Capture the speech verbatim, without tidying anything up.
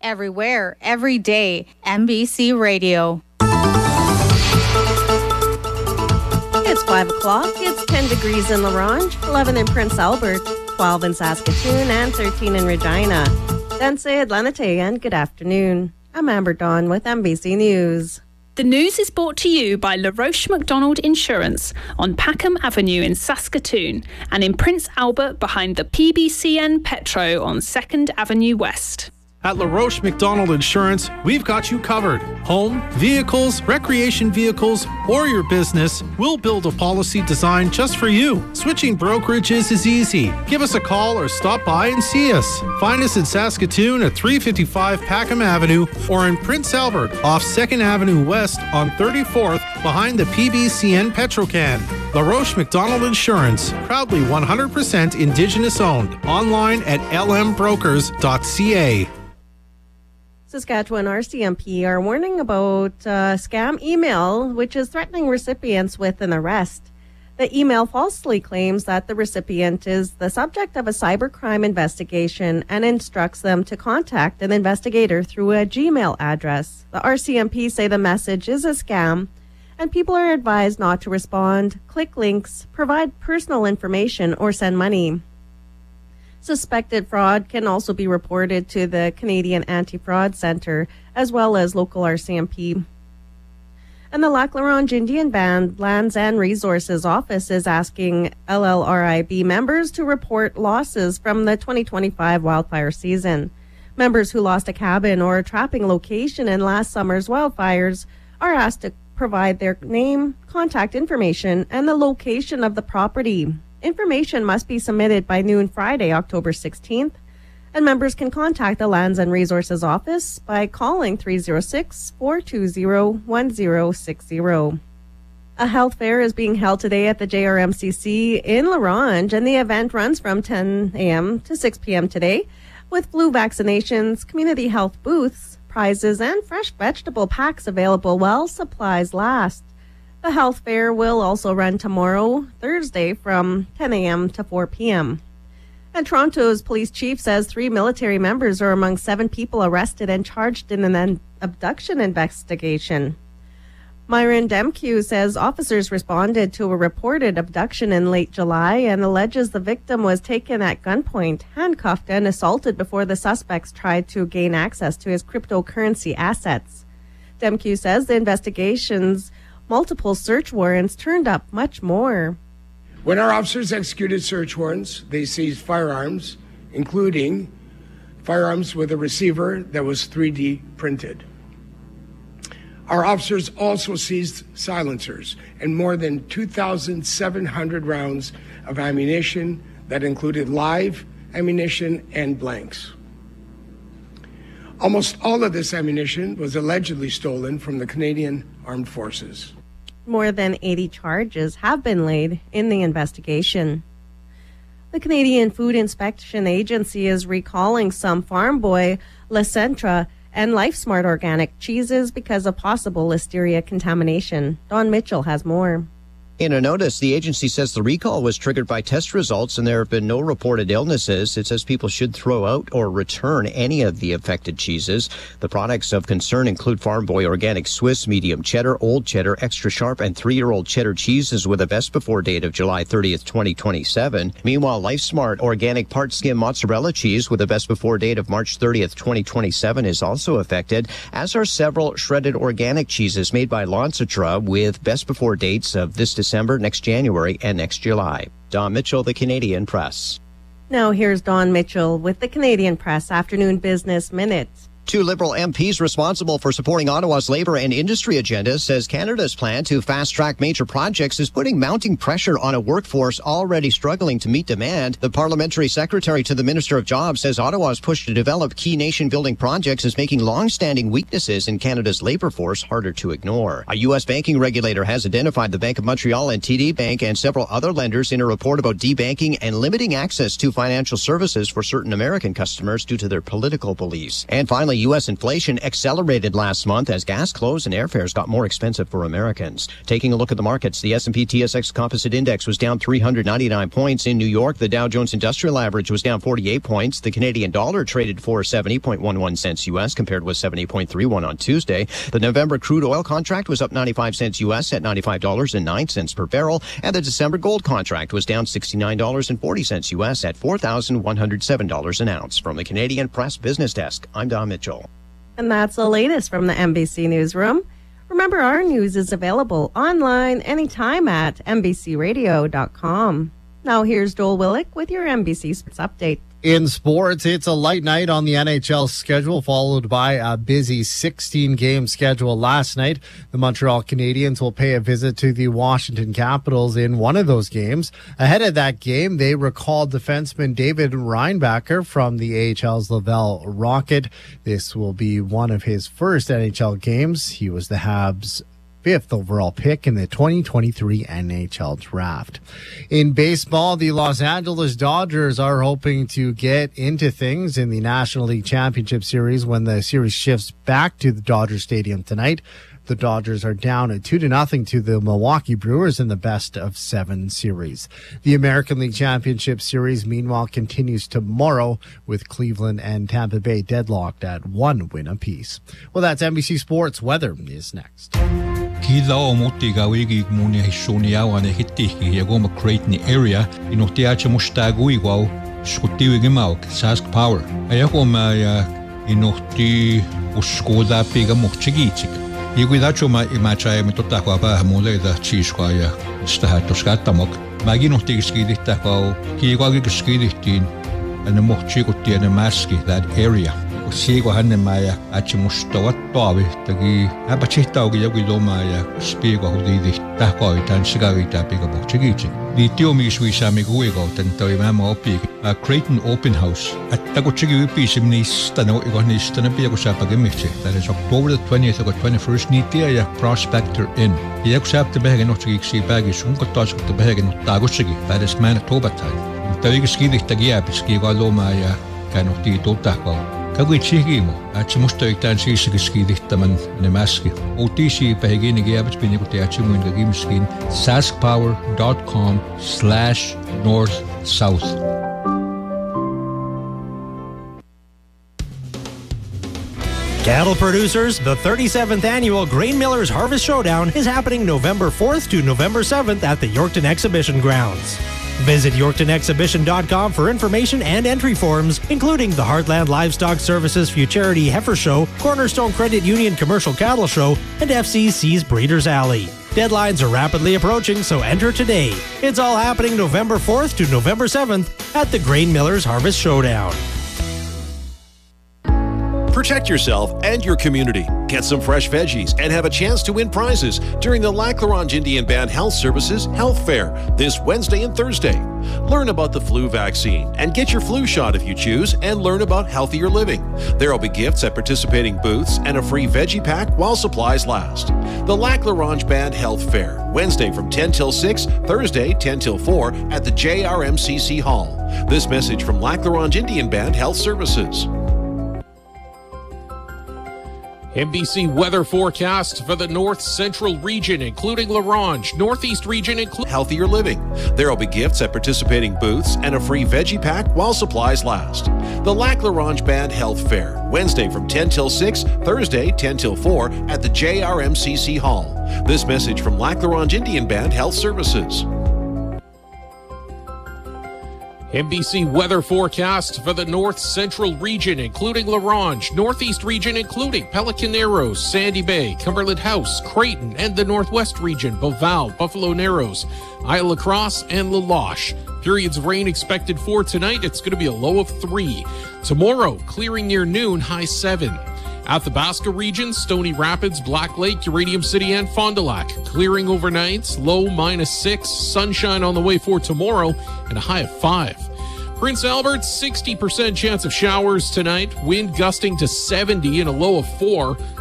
everywhere, every day. N B C Radio. It's five o'clock. It's ten degrees in La Ronge, eleven in Prince Albert, twelve in Saskatoon, and thirteen in Regina. Dense Atlantate, and good afternoon. I'm Amber Dawn with N B C News. The news is brought to you by LaRoche McDonald Insurance on Packham Avenue in Saskatoon and in Prince Albert behind the P B C N Petro on second Avenue West. At LaRoche McDonald Insurance, we've got you covered. Home, vehicles, recreation vehicles, or your business, we'll build a policy designed just for you. Switching brokerages is easy. Give us a call or stop by and see us. Find us in Saskatoon at three fifty-five Packham Avenue or in Prince Albert off second Avenue West on thirty-fourth behind the P B C N Petrocan. LaRoche McDonald Insurance, proudly one hundred percent Indigenous owned. Online at l m brokers dot c a. Saskatchewan R C M P are warning about uh, scam email, which is threatening recipients with an arrest. The email falsely claims that the recipient is the subject of a cybercrime investigation and instructs them to contact an investigator through a Gmail address. The R C M P say the message is a scam, and people are advised not to respond, click links, provide personal information, or send money. Suspected fraud can also be reported to the Canadian Anti-Fraud Centre, as well as local R C M P. And the Lac La Ronge Indian Band Lands and Resources Office is asking L L R I B members to report losses from the twenty twenty-five wildfire season. Members who lost a cabin or a trapping location in last summer's wildfires are asked to provide their name, contact information, and the location of the property. Information must be submitted by noon Friday, October sixteenth, and members can contact the Lands and Resources Office by calling three oh six, four two zero, one zero six zero. A health fair is being held today at the J R M C C in La Ronge, and the event runs from ten a.m. to six p.m. today, with flu vaccinations, community health booths, prizes, and fresh vegetable packs available while supplies last. The health fair will also run tomorrow, Thursday, from ten a.m. to four p.m. And Toronto's police chief says three military members are among seven people arrested and charged in an abduction investigation. Myron Demkew says officers responded to a reported abduction in late July and alleges the victim was taken at gunpoint, handcuffed, and assaulted before the suspects tried to gain access to his cryptocurrency assets. Demkew says the investigation's multiple search warrants turned up much more. When our officers executed search warrants, they seized firearms, including firearms with a receiver that was three D printed. Our officers also seized silencers and more than two thousand seven hundred rounds of ammunition that included live ammunition and blanks. Almost all of this ammunition was allegedly stolen from the Canadian Armed Forces. More than eighty charges have been laid in the investigation. The Canadian Food Inspection Agency is recalling some Farm Boy, La Centra, and LifeSmart organic cheeses because of possible listeria contamination. Don Mitchell has more. In a notice, the agency says the recall was triggered by test results and there have been no reported illnesses. It says people should throw out or return any of the affected cheeses. The products of concern include Farm Boy Organic Swiss, Medium Cheddar, Old Cheddar, Extra Sharp, and three-year-old cheddar cheeses with a best before date of July thirtieth, twenty twenty-seven. Meanwhile, LifeSmart Organic Part Skim Mozzarella cheese with a best before date of March thirtieth, twenty twenty-seven is also affected, as are several shredded organic cheeses made by Lancitra with best before dates of this December, next January, and next July. Don Mitchell, the Canadian Press. Now here's Don Mitchell with the Canadian Press Afternoon Business Minute. Two Liberal M Ps responsible for supporting Ottawa's labour and industry agenda says Canada's plan to fast-track major projects is putting mounting pressure on a workforce already struggling to meet demand. The parliamentary secretary to the Minister of Jobs says Ottawa's push to develop key nation-building projects is making long-standing weaknesses in Canada's labour force harder to ignore. A U S banking regulator has identified the Bank of Montreal and T D Bank and several other lenders in a report about debanking and limiting access to financial services for certain American customers due to their political beliefs. And finally, Finally, U S inflation accelerated last month as gas, clothes, and airfares got more expensive for Americans. Taking a look at the markets, the S and P T S X Composite Index was down three hundred ninety-nine points. In New York, the Dow Jones Industrial Average was down forty-eight points. The Canadian dollar traded for seventy point one one cents U S compared with seventy point three one on Tuesday. The November crude oil contract was up ninety-five cents U S at ninety-five dollars and nine cents per barrel, and the December gold contract was down sixty-nine dollars and forty cents U S at four thousand one hundred seven dollars an ounce. From the Canadian Press Business Desk, I'm Don Mitchell. And that's the latest from the N B C Newsroom. Remember, our news is available online anytime at N B C radio dot com. Now here's Joel Willick with your N B C Sports Update. In sports, it's a light night on the N H L schedule, followed by a busy sixteen-game schedule last night. The Montreal Canadiens will pay a visit to the Washington Capitals in one of those games. Ahead of that game, they recalled defenseman David Reinbacher from the A H L's Laval Rocket. This will be one of his first N H L games. He was the Habs' fifth overall pick in the twenty twenty-three N H L draft. In baseball, the Los Angeles Dodgers are hoping to get into things in the National League Championship Series when the series shifts back to the Dodger Stadium tonight. The Dodgers are down at two to nothing to the Milwaukee Brewers in the best of seven series. The American League Championship Series, meanwhile, continues tomorrow with Cleveland and Tampa Bay deadlocked at one win apiece. Well, that's N B C Sports. Weather is next. Kila o moti gawigi muni hishoni awane hitiki yagoma Creighton area inotiacha mustagu igual skutiwi gimauk Sask Power. Ayagoma ya inoti uskoda piga mochigichik. Iguidacho ma imacha mitota kwa ba mole da chishwa ya stahato skatamok. Maginoti skidita kwa kiwagi skiditin and the mochiguti and the maski that area. Sigo hanne maya achimustawa toavi tagi apachita ogi yagi lomaya spiego hudidi tahko itan sigari tapiga mochigichi. Di tiomi suisa miguego tentoi mama opi a Creighton Open House at tagochigi pisimni stano igonis tanapiago sapagemichi. That is October the twentieth or twenty-first nitia Prospector Inn. Yakusap the bag not chigi bagis unkotosh the bag not tagochigi. That is Manitoba time. Tavigaskidi tagia piskigo lomaya kanoti totako. Kagui chihimo, achi musta itan sisigskidihtaman nemaski. Otisi pahigini giabits pinikuti achimuin gagimskin saskpower.com slash north south. Cattle producers, the thirty-seventh annual Grain Millers Harvest Showdown is happening November fourth to November seventh at the Yorkton Exhibition Grounds. Visit Yorkton Exhibition dot com for information and entry forms, including the Heartland Livestock Services Futurity Heifer Show, Cornerstone Credit Union Commercial Cattle Show, and F C C's Breeders' Alley. Deadlines are rapidly approaching, so enter today. It's all happening November fourth to November seventh at the Grain Millers Harvest Showdown. Protect yourself and your community. Get some fresh veggies and have a chance to win prizes during the Lac La Ronge Indian Band Health Services Health Fair this Wednesday and Thursday. Learn about the flu vaccine and get your flu shot if you choose, and learn about healthier living. There will be gifts at participating booths and a free veggie pack while supplies last. The Lac La Ronge Band Health Fair, Wednesday from ten till six, Thursday ten till four at the J R M C C Hall. This message from Lac La Ronge Indian Band Health Services. N B C weather forecast for the north central region, including La Ronge, northeast region, including healthier living. There will be gifts at participating booths and a free veggie pack while supplies last. The Lac La Ronge Band Health Fair, Wednesday from ten till six, Thursday ten till four at the J R M C C Hall. This message from Lac La Ronge Indian Band Health Services. N B C weather forecast for the north central region, including La Ronge, northeast region, including Pelican Narrows, Sandy Bay, Cumberland House, Creighton, and the northwest region, Beauval, Buffalo Narrows, Isle La Crosse, and La Loche. Periods of rain expected for tonight. It's going to be a low of three. Tomorrow, clearing near noon, high seven. Athabasca region, Stony Rapids, Black Lake, Uranium City, and Fond du Lac. Clearing overnight, low minus six. Sunshine on the way for tomorrow, and a high of five. Prince Albert, sixty percent chance of showers tonight. Wind gusting to seventy and a low of four.